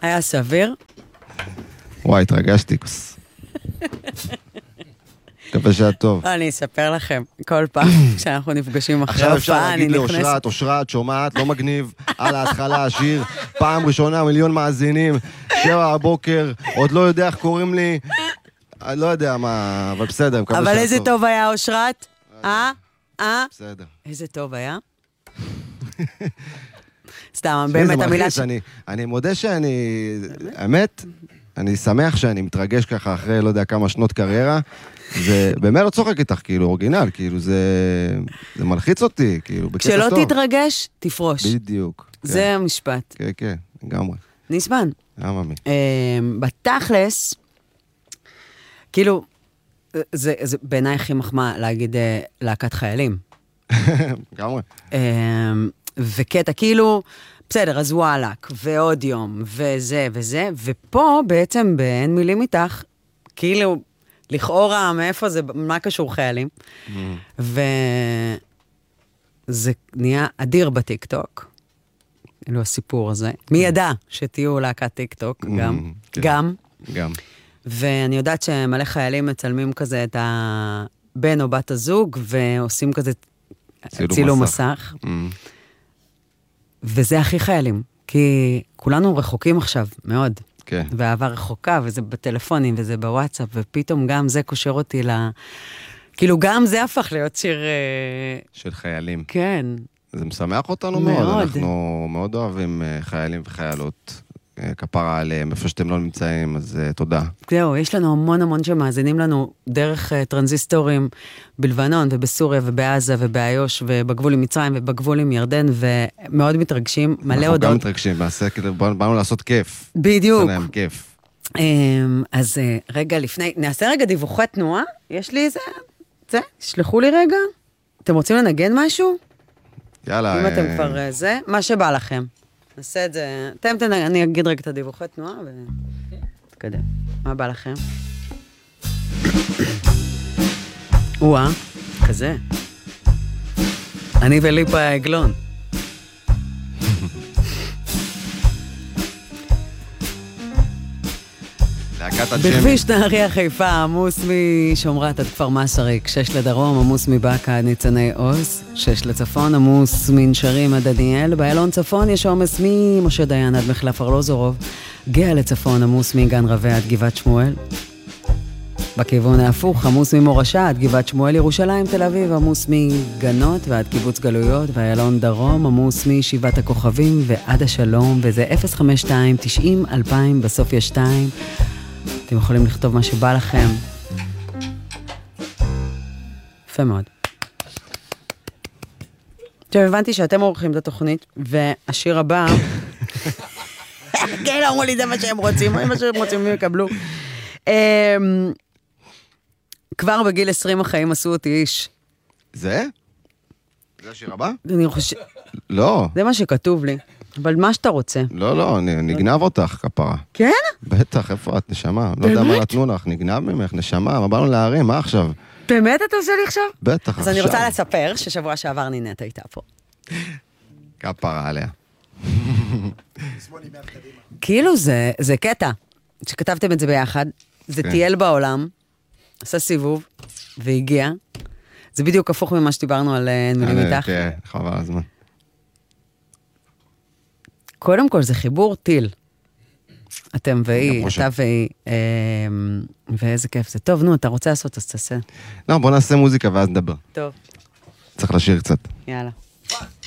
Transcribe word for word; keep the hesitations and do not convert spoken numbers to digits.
היה סביר? וואי, התרגשתי. מקווה שהיה טוב. אני אספר לכם, כל פעם כשאנחנו נפגשים אחרי עכשיו אפשר הופעה, אני להגיד נכנסת... לאושרת, אושרת, שומעת, לא מגניב, על ההתחלה השיר, פעם ראשונה, מיליון מאזינים, שבע הבוקר, עוד לא יודע איך קוראים לי, אני לא יודע מה, אבל בסדר, מקווה שהיה טוב. אבל איזה טוב היה, אושרת? אה? אה? בסדר. איזה טוב היה? סתם, באמת המילה ש... אני מודה שאני, האמת, אני שמח שאני מתרגש ככה אחרי לא יודע כמה שנות קריירה, ובאמת לא צוחק איתך, כאילו, אורגינל, כאילו, זה, זה מלחיץ אותי, כאילו, בקטע טוב. כשלא תתרגש, תפרוש. בדיוק. זה המשפט. כן, כן, לגמרי. נסבן. אממי. בתכלס, כאילו, זה בעיניי הכי מחמאה להגיד להקת חיילים. לגמרי. וקטע, כאילו, בסדר, אז וואלק, ועוד יום, וזה וזה, ופה בעצם באין מילים איתך, כאילו, לכאורה, מאיפה זה, מה קשור חיילים? וזה נהיה אדיר בטיקטוק, אלו הסיפור הזה. מי ידע שתהיו להקת טיקטוק, גם, גם. גם. ואני יודעת שמלא חיילים מצלמים כזה את הבן או בת הזוג, ועושים כזה צילום מסך. וזה הכי חיילים, כי כולנו רחוקים עכשיו, מאוד. כן. והאהבה רחוקה, וזה בטלפונים, וזה בוואטסאפ, ופתאום גם זה קושר אותי ל... כאילו גם זה הפך להיות שיר... של חיילים. כן. זה משמח אותנו מאוד. מאוד. אנחנו מאוד אוהבים חיילים וחיילות. כפרה עליהם, איפה שאתם לא נמצאים, אז uh, תודה. זהו, יש לנו המון המון שמאזינים לנו דרך uh, טרנזיסטורים בלבנון ובסוריה ובעזה ובאיו"ש ובגבול עם מצרים ובגבול עם ירדן, ומאוד מתרגשים, מלא הודעות. אנחנו גם מתרגשים, מעשה, באנו לעשות כיף. בדיוק. להם כיף. Um, אז uh, רגע לפני, נעשה רגע דיווחי תנועה, יש לי איזה, זה, שלחו לי רגע. אתם רוצים לנגן משהו? יאללה. אם אתם כבר uh, זה, מה שבא לכם. נעשה את זה, אתם תנגן, אני אגיד רגע את הדיווחי תנועה ותקדם. מה בא לכם? וואה, כזה. אני וליפה העגלון. בכביש נהריה חיפה, עמוס משומרת עד כפר מסריק, שש לדרום, עמוס מבאקה עד ניצני עוז, שש לצפון, עמוס מנשרים עד דניאל, באלון צפון יש עומס ממשה דיין עד מחלף ארלוזורוב, גאה לצפון, עמוס מגן רווה עד גבעת שמואל, בכיוון ההפוך, עמוס ממורשה עד גבעת שמואל, ירושלים, תל אביב, עמוס מגנות ועד קיבוץ גלויות, באלון דרום, עמוס משבעת הכוכבים ועד השלום, וזה אפס חמש שתיים תשעים אלפיים, בסוף יש שתיים, אתם יכולים לכתוב מה שבא לכם. יפה מאוד. עכשיו, הבנתי שאתם עורכים את התוכנית, והשיר הבא... כן, אמרו לי, זה מה שהם רוצים, מה שהם רוצים, הם יקבלו. כבר בגיל עשרים החיים עשו אותי איש. זה? זה השיר הבא? אני חושב... לא. זה מה שכתוב לי. אבל מה שאתה רוצה. לא, לא, נגנב אותך, כפרה. כן? בטח, איפה את, נשמה? לא יודע מה נתנו לך, נגנב ממך, נשמה, מה באנו להרים, מה עכשיו? באמת אתה עושה לי עכשיו? בטח, עכשיו. אז אני רוצה לספר ששבוע שעבר נינת הייתה פה. כפרה עליה. כאילו זה קטע, שכתבתם את זה ביחד, זה טייל בעולם, עשה סיבוב, והגיע. זה בדיוק הפוך ממה שדיברנו על מילים איתך. כן, חבל הזמן. קודם כל זה חיבור טיל. אתם והיא, אתה והיא, ואיזה כיף זה. טוב, נו, אתה רוצה לעשות, אז תעשה. לא, בוא נעשה מוזיקה ואז נדבר. טוב. צריך לשיר קצת. יאללה.